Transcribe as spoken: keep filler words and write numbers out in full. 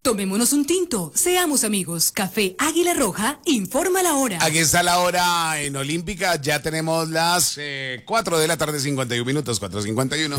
Tomémonos un tinto, seamos amigos. Café Águila Roja, informa la hora. Aquí está la hora en Olímpica, ya tenemos las eh, cuatro de la tarde, cincuenta y un minutos, cuatro cincuenta y uno.